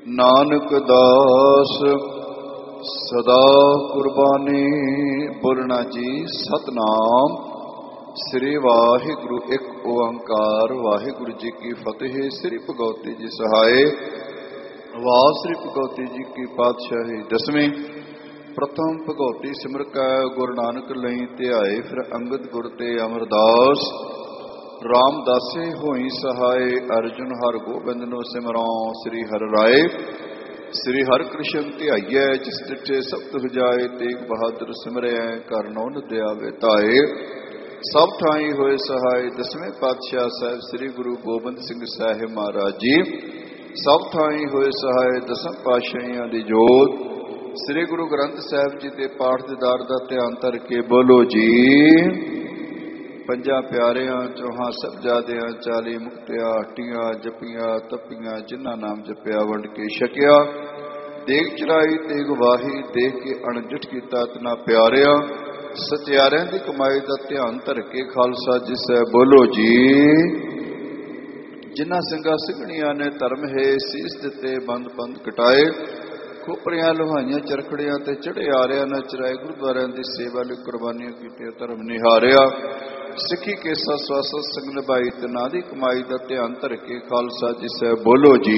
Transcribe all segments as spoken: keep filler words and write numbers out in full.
ਨਾਨਕ ਦਾਸ ਸਦਾ ਕੁਰਬਾਨੀ। ਬੋਲਣਾ ਜੀ ਸਤਨਾਮ ਸ੍ਰੀ ਵਾਹਿਗੁਰੂ ਇੱਕ ਓੰਕਾਰ। ਵਾਹਿਗੁਰੂ ਜੀ ਕੀ ਫਤਿਹ। ਸ੍ਰੀ ਭਗਵਤੀ ਜੀ ਸਹਾਏ। ਵਾਹ ਸ੍ਰੀ ਭਗਵਤੀ ਜੀ ਕੀ ਪਾਤਸ਼ਾਹੀ। ਦਸਵੀਂ ਪ੍ਰਥਮ ਭਗਵਤੀ ਸਿਮਰ ਕੈ ਗੁਰੂ ਨਾਨਕ ਲਈ ਧਿਆਏ। ਫਿਰ ਅੰਗਦ ਗੁਰ ਤੇ ਅਮਰਦਾਸ ਰਾਮਦਾਸੇ ਹੋਈ ਸਹਾਏ। ਅਰਜੁਨ ਹਰਿ ਗੋਬਿੰਦ ਨੂੰ ਸਿਮਰਉ ਸ੍ਰੀ ਹਰਿ ਰਾਏ। ਸ੍ਰੀ ਹਰਿ ਕ੍ਰਿਸ਼ਨ ਧਿਆਈਐ ਜਿਸ ਡਿਠੇ ਸਭ ਤੁਖ ਜਾਏ। ਤੇਗ ਬਹਾਦਰ ਸਿਮਰਿਐ ਕਰ ਨਉ ਨਦਿਆ ਧਾਏ। ਸਭ ਥਾਈ ਹੋਏ ਸਹਾਏ। ਦਸਵੇਂ ਪਾਤਸ਼ਾਹ ਸਾਹਿਬ ਸ੍ਰੀ ਗੁਰੂ ਗੋਬਿੰਦ ਸਿੰਘ ਸਾਹਿਬ ਮਹਾਰਾਜ ਜੀ ਸਭ ਥਾਈ ਹੋਏ ਸਹਾਏ। ਦਸਮ ਪਾਤਸ਼ਾਹੀਆਂ ਦੀ ਜੋਤ ਸ੍ਰੀ ਗੁਰੂ ਗ੍ਰੰਥ ਸਾਹਿਬ ਜੀ ਦੇ ਪਾਠ ਦੀਦਾਰ ਦਾ ਧਿਆਨ ਧਰ ਕੇ ਬੋਲੋ ਜੀ। ਪੰਜਾਂ ਪਿਆਰਿਆਂ ਚੌਹਾਂ ਸਾਹਿਬਜ਼ਾਦਿਆਂ ਚਾਲੀ ਮੁਕਤਿਆਂ ਹੱਟੀਆਂ ਜਪੀਆਂ ਤਪੀਆਂ ਜਿਨ੍ਹਾਂ ਨਾਮ ਜਪਿਆ ਵੰਡ ਕੇ ਛਕਿਆ। ਦੇਗ ਚੜਾਈ ਤੇਗ ਵਾਹੀ ਦੇਖ ਕੇ ਅਣਜਿੱਠ ਕੀਤਾ ਤਨਾ ਪਿਆਰਿਆਂ। ਸਚਿਆਰਿਆਂ ਦੀ ਕਮਾਈ ਦਾ ਧਿਆਨ ਧਰ ਕੇ ਖਾਲਸਾ ਜੀ ਸਾਹਿਬ ਬੋਲੋ ਜੀ। ਜਿਨ੍ਹਾਂ ਸਿੰਘਾਂ ਸਿੰਘਣੀਆਂ ਨੇ ਧਰਮ ਹੈ ਸੀਸ ਦਿੱਤੇ ਬੰਦ ਬੰਦ ਕਟਾਏ। ਖੋਪਰੀਆਂ ਲੁਹਾਈਆਂ ਚਰਖੜੀਆਂ ਤੇ ਚੜੇ ਆਰਿਆਂ ਨਾਲ ਚਰਾਏ। ਗੁਰਦੁਆਰਿਆਂ ਦੀ ਸੇਵਾ ਲਈ ਕੁਰਬਾਨੀਆਂ ਕੀਤੀਆਂ ਧਰਮ ਨਿਹਾਰਿਆ। ਸਿੱਖੀ ਕੇਸਾ ਸਵਾਸਾ ਸਿੰਘ ਨਿਭਾਈ ਤਨਾਂ ਦੀ ਕਮਾਈ ਦਾ ਧਿਆਨ ਧਰ ਕੇ ਖਾਲਸਾ ਜੀ ਸਾਹਿਬ ਬੋਲੋ ਜੀ।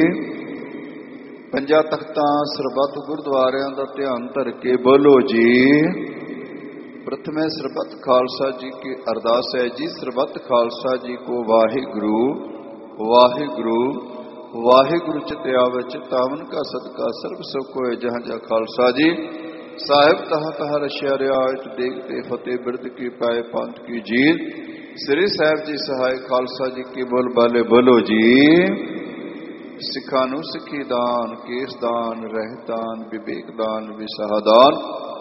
ਪੰਜਾਂ ਤਖਤਾਂ ਸਰਬੱਤ ਗੁਰਦੁਆਰਿਆਂ ਦਾ ਧਿਆਨ ਧਰ ਕੇ ਬੋਲੋ ਜੀ। ਪ੍ਰਥਮੇ ਸਰਬੱਤ ਖਾਲਸਾ ਜੀ ਕੀ ਅਰਦਾਸ ਹੈ ਜੀ। ਸਰਬੱਤ ਖਾਲਸਾ ਜੀ ਕੋ ਵਾਹਿਗੁਰੂ ਵਾਹਿਗੁਰੂ ਵਾਹਿਗੁਰੂ ਚਿਤ ਆਵੇ ਚਿਤਾਵਨ ਕਾ ਸਦਕਾ ਸਰਬ ਸੁਖ ਹੋਏ। ਜਹਾਂ ਜਹਾਂ ਖਾਲਸਾ ਜੀ ਸਾਹਿਬ ਤਹਾਂ ਤਹਾਂ ਰਸ਼ਿਆ ਰਿਆਇਤ ਦੇਖ ਤੇ ਫਤਿਹ ਬਿਰਦ ਕੀ ਪਾਏ ਪੰਥ ਕੀ ਜੀਤ। ਸ੍ਰੀ ਸਾਹਿਬ ਜੀ ਸਹਾਇ ਖਾਲਸਾ ਜੀ ਕੀ ਬੋਲ ਬਾਲੇ ਬੋਲੋ ਜੀ। ਸਿੱਖਾਂ ਨੂੰ ਸਿੱਖੀ ਦਾਨ ਕੇਸ ਦਾਨ ਰਹਿਤਾਨ ਵਿਵੇਕ ਦਾਨ ਵਿਸਾਹ ਦਾਨ